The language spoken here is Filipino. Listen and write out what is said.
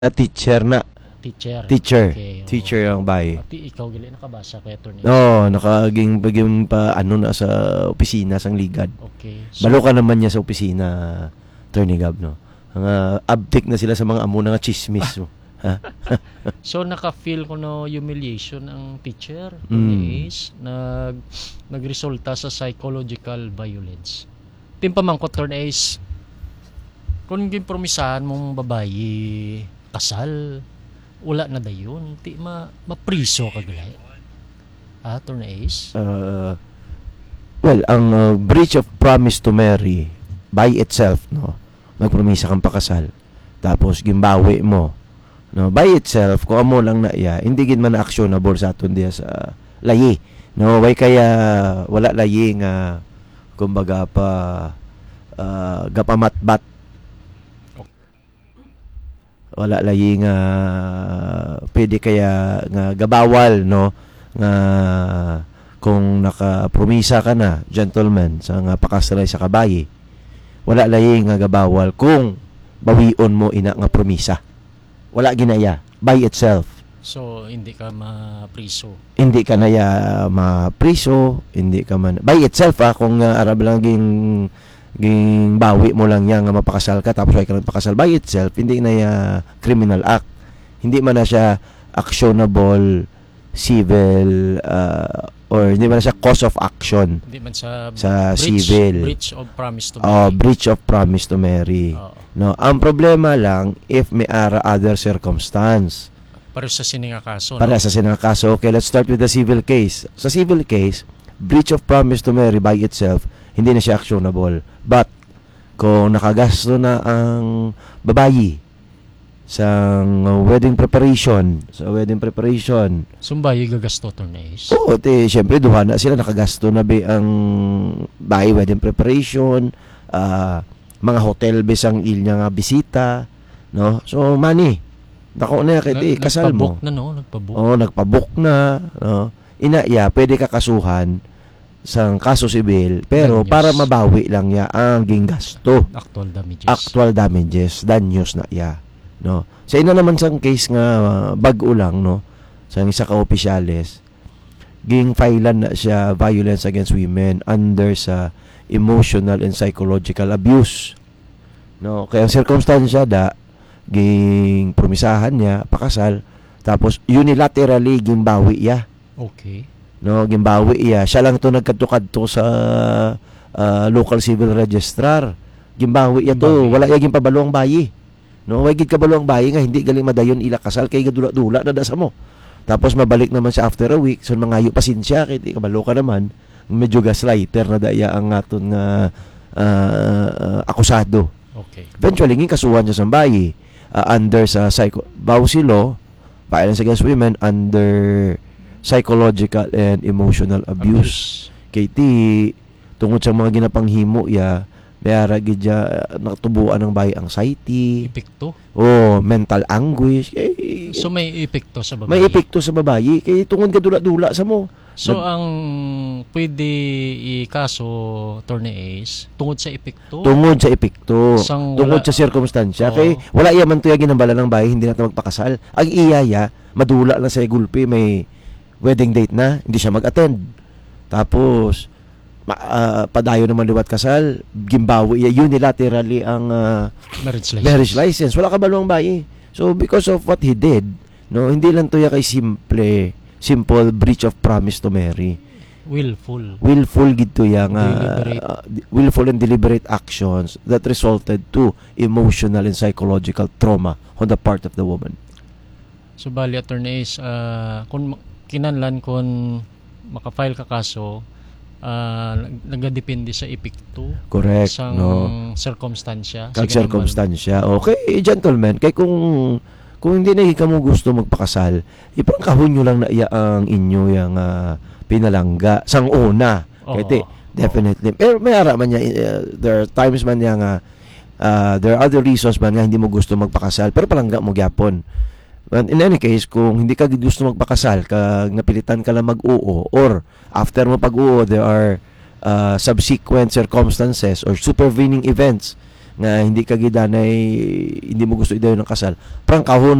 teacher na. Teacher. Teacher. Okay, Teacher ang bayi. Pati ikaw gali nakabasa kay attorney. Oo, nakaging baging pa ano na sa opisina sang ligad. Okay. So, Balo ka naman niya sa opisina, Attorney Gab, no? Ang abtik na sila sa mga amo nga chismis mo. Ha? so naka-feel ko no humiliation ang teacher is nagresulta sa psychological violence. Timpamang ko attorney is kung gimpromisahan mong babayi kasal wala na dayon ti mapriso ka galay. Attorney is Well, ang breach of promise to marry by itself, no? Magpromisa kang pakasal. Tapos gimbawi mo. No, by itself, kung amo lang na iya, hindi gid man actionable sa aton diya sa layi. No, way kaya wala layi nga kumbaga pa gapamatbat. Wala layi nga pwede kaya nga gabawal, no? Nga kung nakapromisa ka na, gentleman, sa nga pakasalay sa kabayi, wala layi nga gabawal kung bawion mo ina nga promisa. Wala ginaya by itself. so hindi ka mapriso. Hindi ka na ya mapriso, hindi ka man by itself kung arab lang ging bawi mo lang yan nga mapakasal ka tapos ay ka nagpakasal by itself, hindi na ya criminal act. Hindi man na siya actionable civil or hindi man na siya cause of action Hindi man sa civil. breach of promise to marry. Breach of promise to marry. No, ang problema lang if may other circumstance. Para sa sininga kaso. Para sa sinang kaso, okay, let's start with the civil case. Sa civil case, breach of promise to marry by itself, hindi na siya actionable. But, kung nakagasto na ang babayi sa wedding preparation, Sumbayo gagasto attorney is. oo, syempre, duha na sila, nakagasto na ang bayi wedding preparation, mga hotel besang ilnya nga bisita, no? So, money. Dako na kay kasal mo. Nagpabook. Oo, nagpabook na, no? Inaya, pwede ka kasuhan sa kaso sibil, pero Danyos. para mabawi lang ya ang gingasto. Actual damages. Danyos na ya, no? Sa ina naman sang case nga bag-o lang, no? Sa isa ka opisyales, ging filean na siya violence against women under sa emotional and psychological abuse. No, kaya ang circumstansya da ging promisahan niya pakasal tapos unilaterally gimbawi ya. Okay. No, gimbawi ya. Siya lang to nagkadto-kadto sa local civil registrar. Gimbawi ya to, wala ya gimpabalo ang bayi. No, way gid kabalo ang bayi nga hindi galing madayon ila kasal kay gadula-dula na da sa mo. Tapos mabalik naman siya after a week, so mangayo pasensya kay di kabalo ka naman. Medyo gaslighter na daya ang aton nga akusado. Okay. Eventually, nging kasuhan siya sa bayi under sa Bausi Law, violence against women under psychological and emotional abuse. Kay tungod sa mga ginapanghimo ya, mayara gidya nakatubuan ng bayi anxiety, Epekto? mental anguish. So may epekto sa babae? May epekto sa babayi kay tungod kadula-dula sa mo. So ang pwede ikaso attorney is tungod sa epekto? Tungod sa epekto. Tungod sa sirkumstansya. Kay wala iya man tuya ginambala ng bayi, hindi natin magpakasal. Ang iyaya, madula lang sa gulpi, may wedding date na, hindi siya mag-attend. Tapos, padayo naman liwat kasal, gimbawi iya unilaterally ang marriage license. Wala kabalo ang bayi. So, because of what he did, no, hindi lang tuya kay simple breach of promise to marry. Willful gito yang willful and deliberate actions that resulted to emotional and psychological trauma on the part of the woman. So bali attorney is kung kinanlan kung makafile ka kaso nagadepende sa epekto. Correct, sang no? circumstansya. Kag circumstansya. Okay, gentlemen, kay kung hindi na mo gusto magpakasal, ipang kahon nyo lang na iya ang inyo yung pinalangga sang una. Kaya definitely. Pero may ara man niya, there are times man niya nga, there are other reasons man nga hindi mo gusto magpakasal, pero palangga mo gyapon. But in any case, kung hindi ka gusto magpakasal, kag napilitan ka lang mag-uo, or after mo pag-uo, there are subsequent circumstances or supervening events nga hindi ka gidanay, hindi mo gusto idayon ng kasal, prangkahon